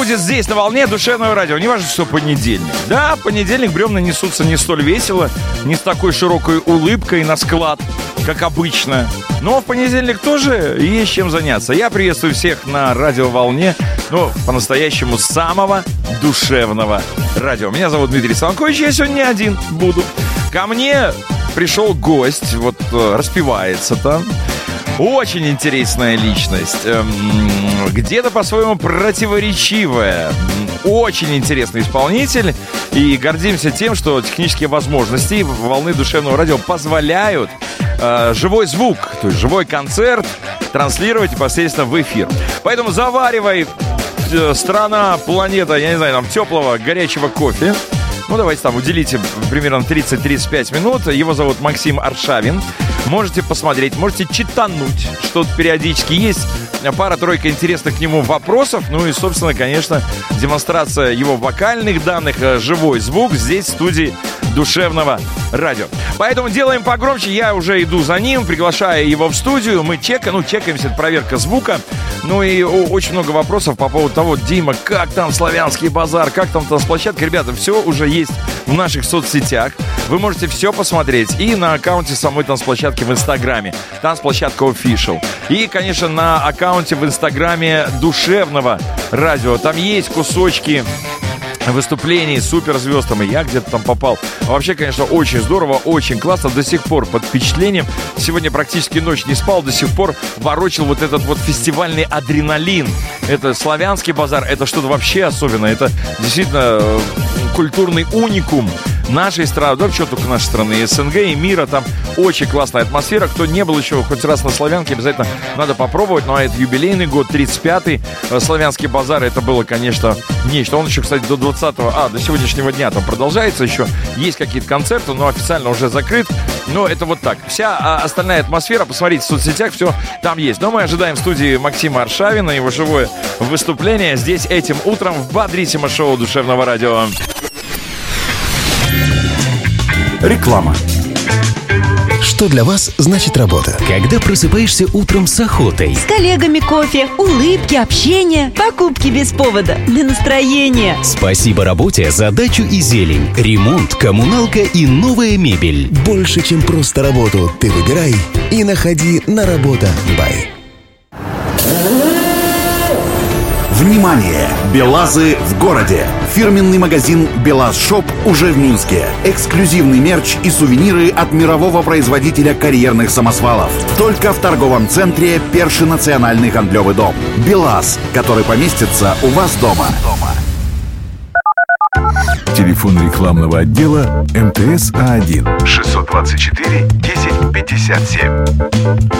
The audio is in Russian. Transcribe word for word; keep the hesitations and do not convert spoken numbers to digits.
будет здесь, на волне душевного радио. Не важно, что понедельник. Да, понедельник бревна несутся не столь весело, не с такой широкой улыбкой на склад, как обычно. Но в понедельник тоже есть чем заняться. Я приветствую всех на радиоволне, ну, по-настоящему самого душевного радио. Меня зовут Дмитрий Солонкович, я сегодня не один буду. Ко мне пришел гость, вот распевается там. Очень интересная личность, где-то по-своему противоречивая, очень интересный исполнитель. И гордимся тем, что технические возможности волны душевного радио позволяют э, живой звук, то есть живой концерт транслировать непосредственно в эфир. Поэтому заваривай, э, страна, планета, я не знаю, там, теплого, горячего кофе. Ну, давайте там уделите примерно тридцать-тридцать пять минут. Его зовут Максим Аршавин. Можете посмотреть, можете читануть, что-то периодически есть. Пара-тройка интересных к нему вопросов. Ну и, собственно, конечно, демонстрация его вокальных данных, живой звук здесь, в студии душевного радио. Поэтому делаем погромче. Я уже иду за ним, приглашаю его в студию. Мы чекаем, ну, чекаемся, это проверка звука. Ну и очень много вопросов по поводу того, Дима, как там Славянский базар, как там танцплощадка. Ребята, все уже есть в наших соцсетях. Вы можете все посмотреть и на аккаунте самой танцплощадки в Инстаграме. Танцплощадка Official. И, конечно, на аккаунте в Инстаграме душевного радио. Там есть кусочки выступлений суперзвезд, там и я где-то там попал. Вообще, конечно, очень здорово, очень классно. До сих пор под впечатлением. Сегодня практически ночь не спал, до сих пор ворочил вот этот вот фестивальный адреналин. Это Славянский базар, это что-то вообще особенное. Это действительно культурный уникум нашей страны, да, вообще только нашей страны, и СНГ, и мира. Там очень классная атмосфера. Кто не был еще хоть раз на Славянке, обязательно надо попробовать. Ну, а это юбилейный год, тридцать пятый. Славянский базар, это было, конечно, нечто. Он еще, кстати, до двадцатого, а, до сегодняшнего дня там продолжается еще. Есть какие-то концерты, но официально уже закрыт. Но это вот так. Вся а, остальная атмосфера, посмотрите в соцсетях, все там есть. Но мы ожидаем в студии Максима Аршавина, его живое выступление здесь этим утром в бодрительном шоу душевного радио. Реклама. Что для вас значит работа? Когда просыпаешься утром с охотой. С коллегами кофе, улыбки, общение, покупки без повода, для настроения. Спасибо работе за дачу и зелень, ремонт, коммуналка и новая мебель. Больше, чем просто работу, ты выбирай и находи на работа бай. Внимание! Белазы в городе. Фирменный магазин «Белаз Шоп» уже в Минске. Эксклюзивный мерч и сувениры от мирового производителя карьерных самосвалов. Только в торговом центре «Перший национальный гандлёвый дом». «Белаз», который поместится у вас дома. Телефон рекламного отдела МТС А один шестьсот двадцать четыре десять пятьдесят семь.